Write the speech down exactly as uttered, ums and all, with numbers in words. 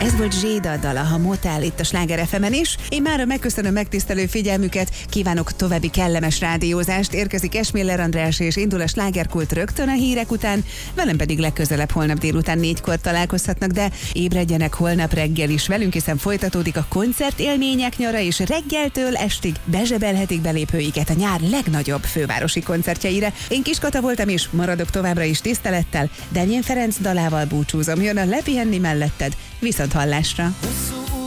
Ez volt Zséda dala, a Motel itt a Sláger ef emen is. Én mára megköszönöm megtisztelő figyelmüket, kívánok további kellemes rádiózást, érkezik Esmiller András és indul a Slágerkult rögtön a hírek után, velem pedig legközelebb holnap délután négykor találkozhatnak, de ébredjenek holnap reggel is velünk, hiszen folytatódik a koncertélmények nyara, és reggeltől estig bezsebelhetik belépőiket a nyár legnagyobb fővárosi koncertjeire. Én Kis Kata voltam, és maradok továbbra is tisztelettel. Demjén Ferenc dalával búcsúzom, jön a Lepihenni melletted, viszont hallásra.